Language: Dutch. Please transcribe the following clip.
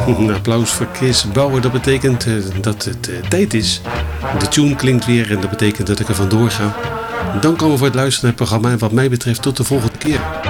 Een applaus voor Chris Bauer. Dat betekent dat het tijd is. De tune klinkt weer en dat betekent dat ik er vandoor ga. Dank allemaal voor het luisteren naar het programma. En wat mij betreft tot de volgende keer.